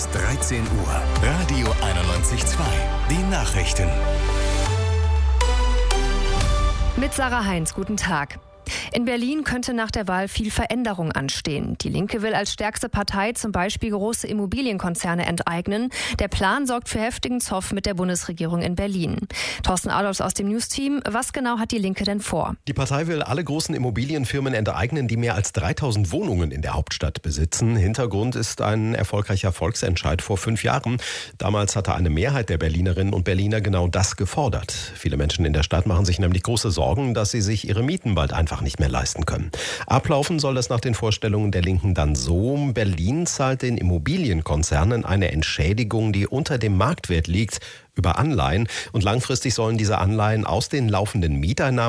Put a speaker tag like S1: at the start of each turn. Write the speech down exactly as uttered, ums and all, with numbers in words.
S1: bis dreizehn Uhr. Radio einundneunzig Komma zwei. Die Nachrichten.
S2: Mit Sarah Heinz, guten Tag. In Berlin könnte nach der Wahl viel Veränderung anstehen. Die Linke will als stärkste Partei zum Beispiel große Immobilienkonzerne enteignen. Der Plan sorgt für heftigen Zoff mit der Bundesregierung in Berlin. Thorsten Adolfs aus dem News-Team. Was genau hat die Linke denn vor?
S3: Die Partei will alle großen Immobilienfirmen enteignen, die mehr als dreitausend Wohnungen in der Hauptstadt besitzen. Hintergrund ist ein erfolgreicher Volksentscheid vor fünf Jahren. Damals hatte eine Mehrheit der Berlinerinnen und Berliner genau das gefordert. Viele Menschen in der Stadt machen sich nämlich große Sorgen, dass sie sich ihre Mieten bald einfach nicht mehr leisten können. Ablaufen soll das nach den Vorstellungen der Linken dann so: Berlin zahlt den Immobilienkonzernen eine Entschädigung, die unter dem Marktwert liegt, über Anleihen. Und langfristig sollen diese Anleihen aus den laufenden Mieteinnahmen